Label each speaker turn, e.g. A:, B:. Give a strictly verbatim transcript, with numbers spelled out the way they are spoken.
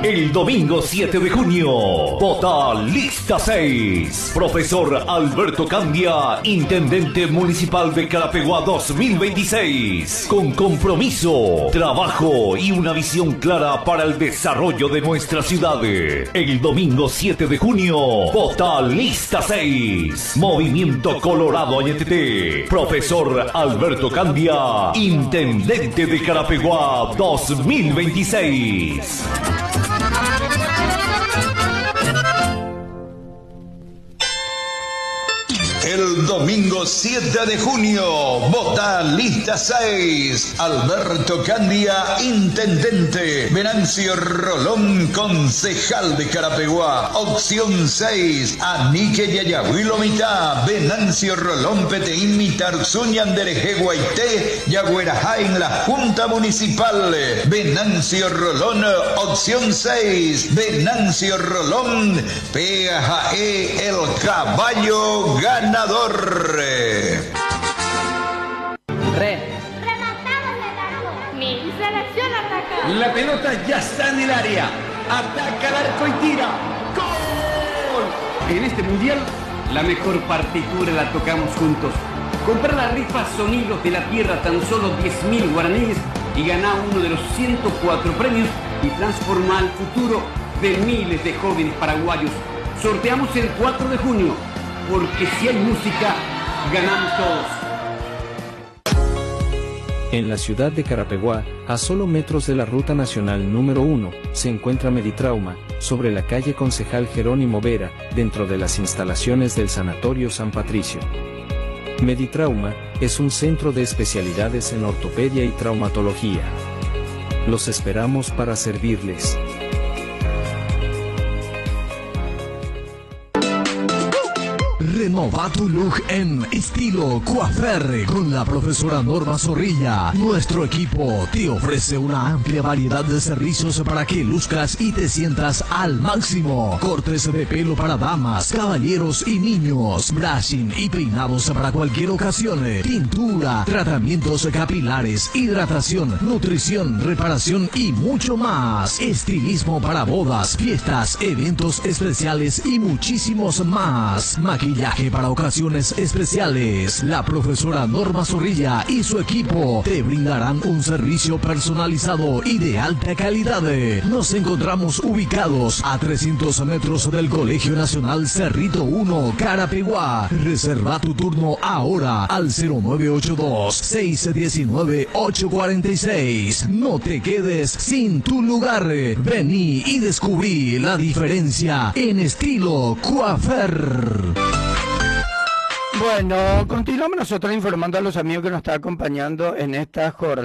A: El domingo siete de junio, vota lista seis. Profesor Alberto Candia, Intendente Municipal de Carapeguá dos mil veintiséis. Con compromiso, trabajo y una visión clara para el desarrollo de nuestra ciudad. El domingo siete de junio, vota lista seis. Movimiento Colorado Añetete. Profesor Alberto Candia, Intendente de Carapeguá dos mil veintiséis.
B: El domingo siete de junio, vota lista seis. Alberto Candia, Intendente. Venancio Rolón, Concejal de Carapeguá. Opción seis. Anique Yayahuilo Mitá. Venancio Rolón, Peteín Mitar, Zuñandereje Guaité, Yagüerajá en la Junta Municipal. Venancio Rolón, opción seis. Venancio Rolón, P J E, el caballo gana. Re.
C: Rematamos el arco. Mi selección ataca.
D: La pelota ya está en el área. Ataca el arco y tira. ¡Gol! En este mundial, la mejor partitura la tocamos juntos. Comprar la rifa Sonidos de la Tierra tan solo diez mil guaraníes y ganar uno de los ciento cuatro premios y transformar el futuro de miles de jóvenes paraguayos. Sorteamos el cuatro de junio. Porque si hay música, ganamos todos.
E: En la ciudad de Carapeguá, a solo metros de la ruta nacional número uno, se encuentra Meditrauma, sobre la calle Concejal Jerónimo Vera, dentro de las instalaciones del Sanatorio San Patricio. Meditrauma es un centro de especialidades en ortopedia y traumatología. Los esperamos para servirles.
F: Renova tu look en estilo coafer con la profesora Norma Zorrilla. Nuestro equipo te ofrece una amplia variedad de servicios para que luzcas y te sientas al máximo. Cortes de pelo para damas, caballeros y niños, brushing y peinados para cualquier ocasión, tintura, tratamientos capilares, hidratación, nutrición, reparación y mucho más. Estilismo para bodas, fiestas, eventos especiales y muchísimos más. Maquillaje para ocasiones especiales. La profesora Norma Zorrilla y su equipo te brindarán un servicio personalizado y de alta calidad. Nos encontramos ubicados a trescientos metros del Colegio Nacional Cerrito uno, Carapeguá. Reserva tu turno ahora al cero nueve ocho dos, seis uno nueve, ocho cuatro seis. No te quedes sin tu lugar. Vení y descubrí la diferencia en estilo coafer.
G: Bueno, continuamos nosotros informando a los amigos que nos están acompañando en esta jornada.